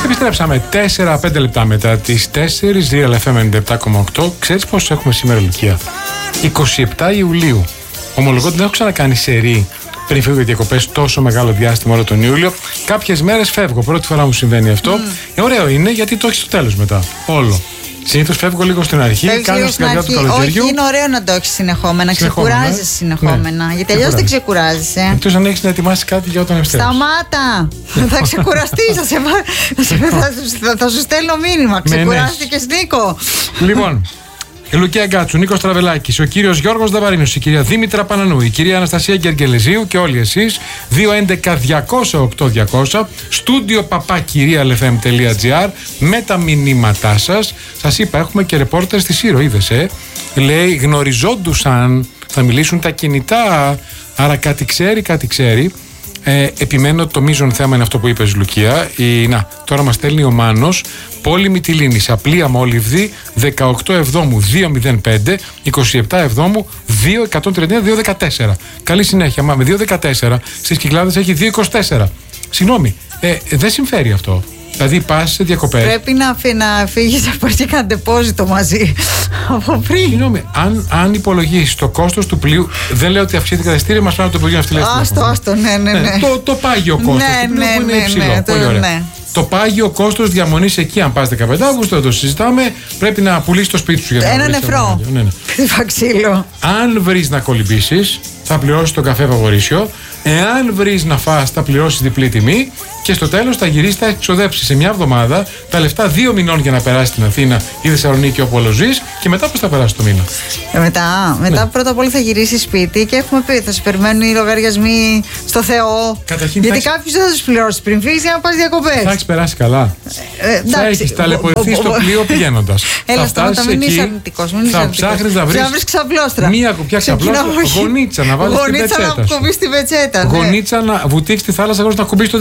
Επιστρέψαμε 4-5 λεπτά μετά τις 4, Real FM 97,8. Ξέρεις πόσο έχουμε σήμερα, Λουκία? 27 Ιουλίου. Ομολογώ ότι δεν έχω ξανακάνει σερί πριν φύγω για διακοπές τόσο μεγάλο διάστημα όλο τον Ιούλιο. Κάποιες μέρες φεύγω. Πρώτη φορά μου συμβαίνει αυτό. Ωραίο είναι γιατί το έχει στο τέλος μετά. Όλο. Συνήθως φεύγω λίγο στην αρχή, κάνω στην καρδιά του καλοκαιριού. Όχι, είναι ωραίο να το έχεις συνεχόμενα, ξεκουράζεσαι συνεχόμενα. Ναι. Γιατί αλλιώς δεν ξεκουράζεσαι. Εκτός αν έχεις να ετοιμάσεις κάτι για όταν επιστρέψεις. Σταμάτα! Θα ξεκουραστείς, θα σου στέλνω μήνυμα. Ξεκουράστηκες, Νίκο. Λοιπόν. Η Λουκία Γκάτσου, Νίκος Τραβελάκης, ο κύριος Γιώργος Δαβαρίνος, η κυρία Δήμητρα Πανανού, η κυρία Αναστασία Γεργελεζίου και όλοι εσείς. 211-200-8200, στούντιο papakirialfm.gr με τα μηνύματά σας. Σας είπα, έχουμε και ρεπόρτερ στη Σύρο, είδες, Λέει, γνωριζόντουσαν, θα μιλήσουν τα κινητά, άρα κάτι ξέρει. Επιμένω ότι το μείζον θέμα είναι αυτό που είπες, Λουκία. Τώρα μας στέλνει ο Μάνος. Πόλη Μυτιλήνης, απλή αμόλυβδη, 18 Εβδόμου 205, 27 Εβδόμου 2-139-214. Καλή συνέχεια. Μα με 2-14 στις Κυκλάδες έχει 2-24. Συγγνώμη, δεν συμφέρει αυτό. Δηλαδή πας σε διακοπές. Πρέπει να φύγεις να πάρεις και ένα ντεπόζιτο μαζί από πριν. Συγγνώμη, αν υπολογίσεις το κόστος του πλοίου, δεν λέω ότι αυξήθηκε τα εισιτήρια, μας πάνε από το Υπουργείο Ναυτιλίας. Άστο, ναι. Το πάγιο κόστος του πλοίου που είναι υψηλό. Πολύ ωραία. Το πάγιο κόστος διαμονής εκεί, αν πας 15 Αύγουστο, δεν το συζητάμε, πρέπει να πουλήσεις το σπίτι σου για να ένα νεφρό. Ξύλο. Αν βρεις να κολυμπήσεις, θα πληρώσεις το καφέ Παπορίσιο. Εάν βρεις να φας, θα πληρώσεις διπλή τιμή. Και στο τέλος θα γυρίσεις, θα εξοδέψεις σε μια εβδομάδα τα λεφτά 2 μηνών για να περάσεις στην Αθήνα ή Θεσσαλονίκη όπου όλο ζεις. Και μετά πώς θα περάσεις το μήνα? Μετά πρώτα απ' όλα θα γυρίσεις σπίτι και έχουμε πει, θα σε περιμένουν οι λογαριασμοί στο Θεό. Γιατί κάποιους δεν θα τους πληρώσεις πριν φύγεις για να πας διακοπές. Θα έχεις περάσει καλά. Θα έχεις ταλαιπωρηθεί στο πλοίο πηγαίνοντας. Έλα, σταματά, μην είσαι αρνητικός. Θα ψάχνεις να βρεις ξαπλώστρα. μία κουπιά ξαπλώστρα, γονίτσα να βάλεις στην πετσέτα. Γονίτσα να κουμπίσεις την πετσέτα. Γονίτσα να βουτήξεις τη θάλασσα χωρίς να κουμπίσεις το